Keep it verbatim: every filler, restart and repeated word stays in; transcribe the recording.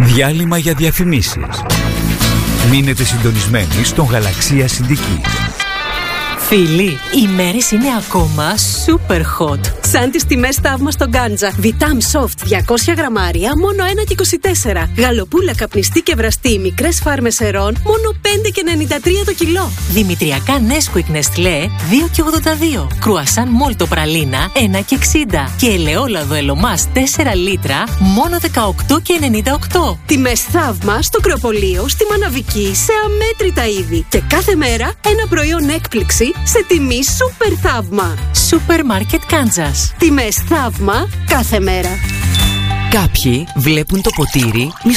Διάλειμμα για διαφημίσεις. Μείνετε συντονισμένοι στον Γαλαξία Συντική. Φίλοι, οι μέρες είναι ακόμα super hot. Σαν τις τιμές θαύμα στο Γκάντζα. Vitam Soft διακόσια γραμμάρια, μόνο ένα και είκοσι τέσσερα. Γαλοπούλα καπνιστή και βραστή, μικρές φάρμες ερών, μόνο πέντε και ενενήντα τρία το κιλό. Δημητριακά Nesquik Nestlé, δύο και ογδόντα δύο. Κρουασάν Μόλτο πραλίνα, ένα και εξήντα. Και ελαιόλαδο Ελομάς τέσσερα λίτρα, μόνο δεκαοκτώ και ενενήντα οκτώ. Τιμές θαύμα στο Κρεοπολείο, στη Μαναβική, σε αμέτρητα είδη. Και κάθε μέρα ένα προϊόν έκπληξη σε τιμή super θαύμα. Σούπερ Μάρκετ Κάντζας. Τιμές θαύμα κάθε μέρα. Κάποιοι βλέπουν το ποτήρι